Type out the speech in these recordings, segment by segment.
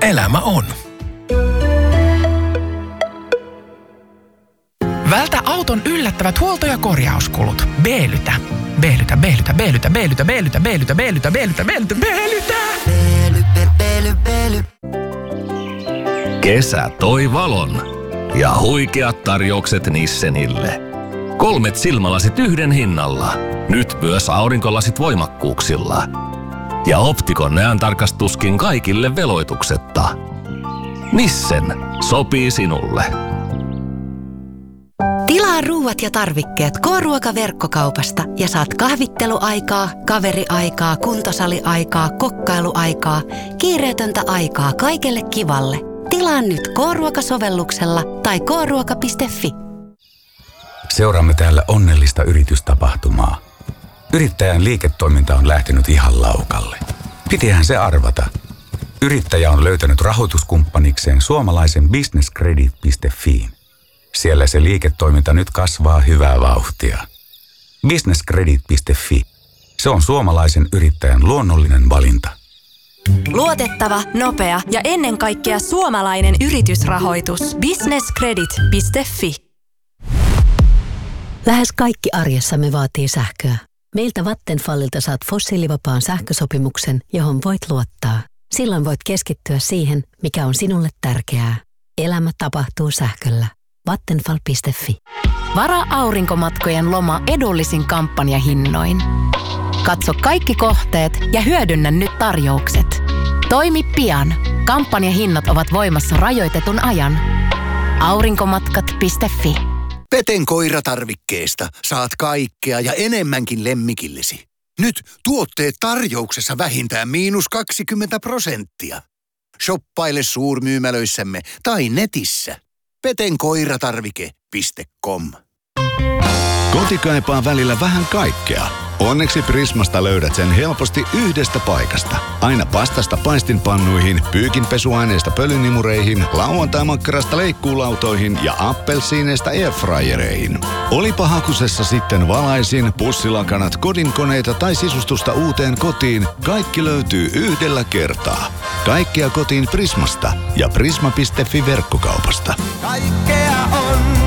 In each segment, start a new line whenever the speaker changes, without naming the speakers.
Elämä on. Vältä auton yllättävät huolto- ja korjauskulut. Beelytä.
Kesä toi valon ja huikeat tarjoukset Nissenille. 3 silmälasit yhden hinnalla. Nyt myös aurinkolasit voimakkuuksilla. Ja Optikon näöntarkastuskin kaikille veloituksetta. Nissen sopii sinulle.
Tilaa ruuat ja tarvikkeet K-ruokaverkkokaupasta ja saat kahvitteluaikaa, kaveriaikaa, kuntosaliaikaa, kokkailuaikaa, kiireetöntä aikaa kaikelle kivalle. Tilaa nyt K-ruokasovelluksella tai kruoka.fi.
Seuraamme täällä onnellista yritystapahtumaa. Yrittäjän liiketoiminta on lähtenyt ihan laukalle. Pitihän se arvata. Yrittäjä on löytänyt rahoituskumppanikseen suomalaisen businesscredit.fiin. Siellä se liiketoiminta nyt kasvaa hyvää vauhtia. Businesscredit.fi. Se on suomalaisen yrittäjän luonnollinen valinta.
Luotettava, nopea ja ennen kaikkea suomalainen yritysrahoitus. Businesscredit.fi.
Lähes kaikki arjessamme vaatii sähköä. Meiltä Vattenfallilta saat fossiilivapaan sähkösopimuksen, johon voit luottaa. Silloin voit keskittyä siihen, mikä on sinulle tärkeää. Elämä tapahtuu sähköllä. Vattenfall.fi.
Varaa aurinkomatkojen loma edullisin kampanjahinnoin. Katso kaikki kohteet ja hyödynnä nyt tarjoukset. Toimi pian. Kampanjahinnat ovat voimassa rajoitetun ajan. Aurinkomatkat.fi.
Peten koiratarvikkeesta saat kaikkea ja enemmänkin lemmikillesi. Nyt tuotteet tarjouksessa vähintään -20%. Shoppaile suurmyymälöissämme tai netissä. petenkoiratarvike.com.
Koti kaipaa välillä vähän kaikkea. Onneksi Prismasta löydät sen helposti yhdestä paikasta. Aina pastasta paistinpannuihin, pyykinpesuaineista pölynimureihin, lauantai-makkarasta leikkuulautoihin ja appelsiineista airfryereihin. Olipa hakusessa sitten valaisin, pussilakanat, kodinkoneita tai sisustusta uuteen kotiin, kaikki löytyy yhdellä kertaa. Kaikkea kotiin Prismasta ja prisma.fi verkkokaupasta.
Kaikkea on.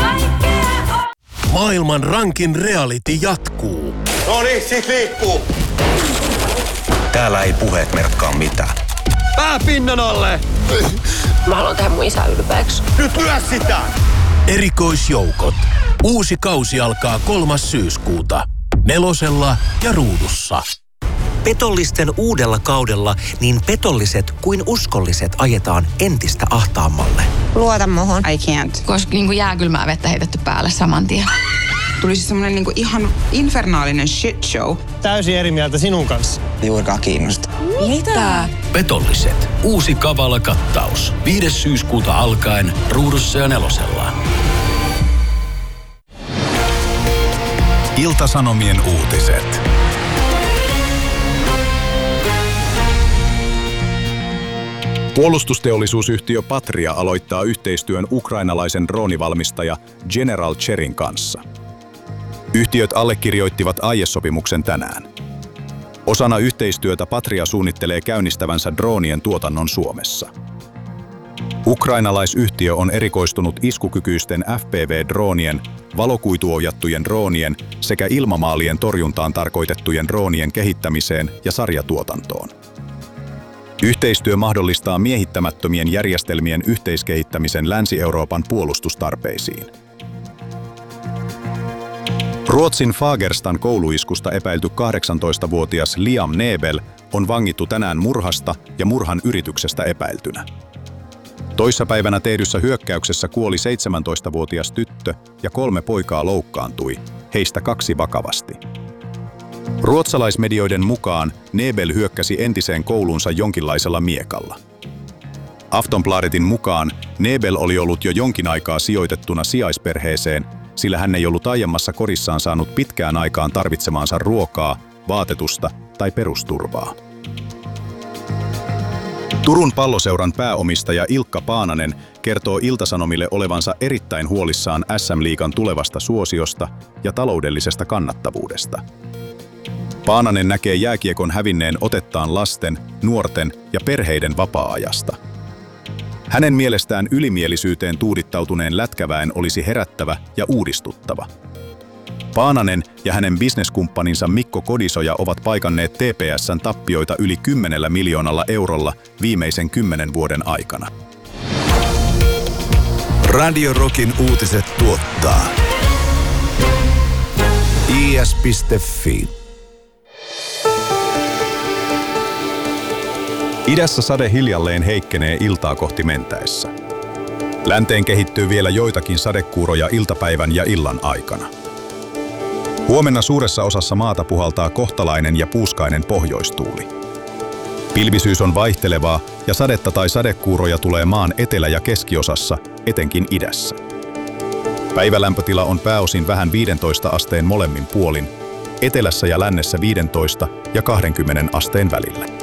Maailman rankin reality jatkuu.
Noniin, sit liikkuu.
Täällä ei puheet merkkaa mitään.
Pää pinnan alle.
Mä haluan tehdä mun isää ylpeäksi.
Nyt lyö sitä.
Erikoisjoukot. Uusi kausi alkaa 3. syyskuuta. 4 ja Ruudussa.
Petollisten uudella kaudella niin petolliset kuin uskolliset ajetaan entistä ahtaammalle.
Luota muhun. I can't. Koska jääkylmää vettä heitetty päälle saman tien.
Tuli siis semmonen ihan infernaalinen shit show.
Täysin eri mieltä sinun kanssa.
Juurikaan kiinnosta.
Mitä?
Petolliset. Uusi kavala kattaus. 5. syyskuuta alkaen Ruudussa ja 4.
Ilta-Sanomien uutiset. Puolustusteollisuusyhtiö Patria aloittaa yhteistyön ukrainalaisen droonivalmistaja General Cherin kanssa. Yhtiöt allekirjoittivat aiesopimuksen tänään. Osana yhteistyötä Patria suunnittelee käynnistävänsä droonien tuotannon Suomessa. Ukrainalaisyhtiö on erikoistunut iskukykyisten FPV-droonien, valokuituohjattujen droonien sekä ilmamaalien torjuntaan tarkoitettujen droonien kehittämiseen ja sarjatuotantoon. Yhteistyö mahdollistaa miehittämättömien järjestelmien yhteiskehittämisen Länsi-Euroopan puolustustarpeisiin. Ruotsin Fagerstan kouluiskusta epäilty 18-vuotias Liam Nebel on vangittu tänään murhasta ja murhan yrityksestä epäiltynä. Toissapäivänä tehdyssä hyökkäyksessä kuoli 17-vuotias tyttö ja 3 poikaa loukkaantui, heistä 2 vakavasti. Ruotsalaismedioiden mukaan Nebel hyökkäsi entiseen kouluunsa jonkinlaisella miekalla. Aftonbladetin mukaan Nebel oli ollut jo jonkin aikaa sijoitettuna sijaisperheeseen, sillä hän ei ollut aiemmassa kodissaan saanut pitkään aikaan tarvitsemaansa ruokaa, vaatetusta tai perusturvaa. Turun Palloseuran pääomistaja Ilkka Paananen kertoo Ilta-Sanomille olevansa erittäin huolissaan SM-liigan tulevasta suosiosta ja taloudellisesta kannattavuudesta. Paananen näkee jääkiekon hävinneen otettaan lasten, nuorten ja perheiden vapaa-ajasta.
Hänen mielestään ylimielisyyteen tuudittautuneen lätkäväen olisi herättävä ja uudistuttava. Paananen ja hänen bisneskumppaninsa Mikko Kodisoja ovat paikanneet TPS:n tappioita yli 10 miljoonalla eurolla viimeisen 10 vuoden aikana.
Radio Rockin uutiset tuottaa is.fi.
Idässä sade hiljalleen heikkenee iltaa kohti mentäessä. Länteen kehittyy vielä joitakin sadekuuroja iltapäivän ja illan aikana. Huomenna suuressa osassa maata puhaltaa kohtalainen ja puuskainen pohjoistuuli. Pilvisyys on vaihtelevaa ja sadetta tai sadekuuroja tulee maan etelä- ja keskiosassa, etenkin idässä. Päivälämpötila on pääosin vähän 15 asteen molemmin puolin, etelässä ja lännessä 15 ja 20 asteen välillä.